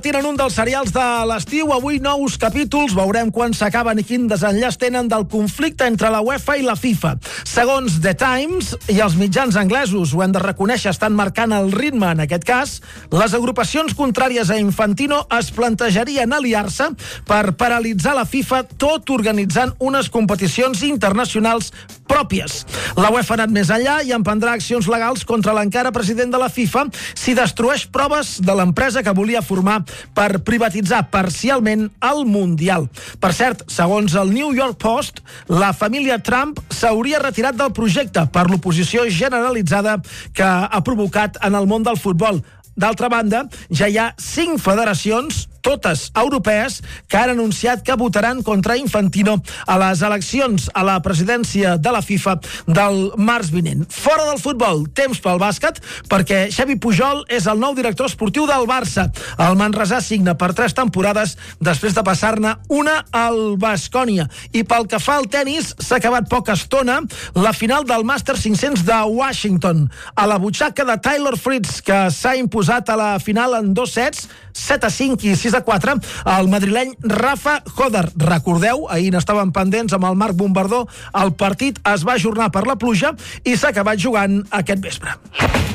Tenen un dels serials de l'estiu, avui nous capítols, veurem quan s'acaben i quin desenllaç tenen del conflicte entre la UEFA i la FIFA. Segons The Times i els mitjans anglesos, ho hem de reconèixer, estan marcant el ritme en aquest cas, les agrupacions contràries a Infantino es plantejarien aliar-se per paralitzar la FIFA, tot organitzant unes competicions internacionals pròpies. La UEFA ha anat més enllà i emprendrà accions legals contra l'encara president de la FIFA si destrueix proves de l'empresa que volia formar per privatitzar parcialment el Mundial. Per cert, segons el New York Post, la família Trump s'hauria retirat del projecte per l'oposició generalitzada que ha provocat en el món del futbol. D'altra banda, ja hi ha 5 federacions, totes europees, que han anunciat que votaran contra Infantino a les eleccions a la presidència de la FIFA del març vinent. Fora del futbol, temps pel bàsquet, perquè Xavi Pujol és el nou director esportiu del Barça. El manresà signa per 3 temporades després de passar-ne una al Baskonia. I pel que fa al tenis, s'ha acabat poca estona la final del Masters 500 de Washington. A la butxaca de Taylor Fritz, que s'ha imposat a la final en 2 sets, 7-5 i 6-4, el madrileny Rafa Joder. Recordeu, ahir n'estaven pendents amb el Marc Bombardó, el partit es va ajornar per la pluja i s'ha acabat jugant aquest vespre.